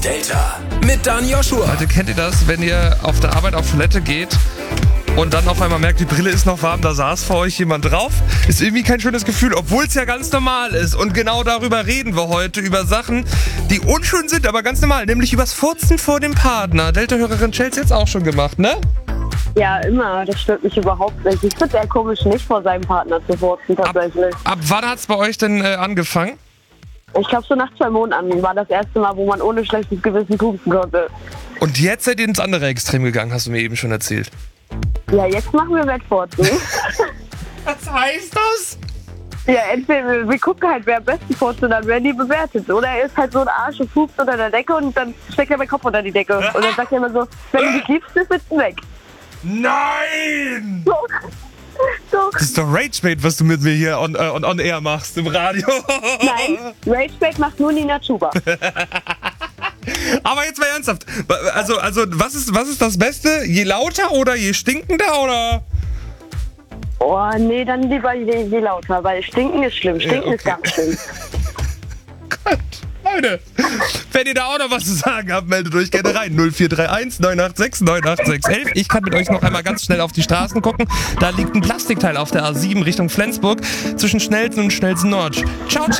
Delta mit Dan Joshua. Leute, kennt ihr das, wenn ihr auf der Arbeit auf Toilette geht und dann auf einmal merkt, die Brille ist noch warm, da saß vor euch jemand drauf? Ist irgendwie kein schönes Gefühl, obwohl es ja ganz normal ist. Und genau darüber reden wir heute, über Sachen, die unschön sind, aber ganz normal. Nämlich übers Furzen vor dem Partner. Delta-Hörerin Chelsea jetzt auch schon gemacht, ne? Ja, immer. Das stört mich überhaupt nicht. Ich finde es eher komisch, nicht vor seinem Partner zu furzen, tatsächlich. Ab wann hat's bei euch denn angefangen? Ich glaube, so nach 2 Monaten war das erste Mal, wo man ohne schlechtes Gewissen pupsen konnte. Und jetzt seid ihr ins andere Extrem gegangen, hast du mir eben schon erzählt. Ja, jetzt machen wir Wettfurzen. Was heißt das? Ja, entweder wir gucken halt, wer am besten furzt und dann werden die bewertet. Oder er ist halt so ein Arsch und pupt unter der Decke und dann steckt er mein Kopf unter die Decke. Und dann sagt er immer so, wenn du dich liebst, ist es weg. Nein! Doch. Das ist doch Ragebait, was du mit mir hier on air machst im Radio. Nein, Ragebait macht nur Nina Chuba. Aber jetzt mal ernsthaft. Also was ist das Beste? Je lauter oder je stinkender oder? Oh, nee, dann lieber je lauter, weil Stinken ist schlimm. Stinken ist ganz schlimm. Gott, Leute, wenn ihr da auch noch was zu sagen habt, meldet euch gerne rein. 0431 986 98611. Ich kann mit euch noch einmal ganz schnell auf die Straßen gucken. Da liegt ein Plastikteil auf der A7 Richtung Flensburg zwischen Schnelsen und Schnelsen Nord. Ciao, ciao.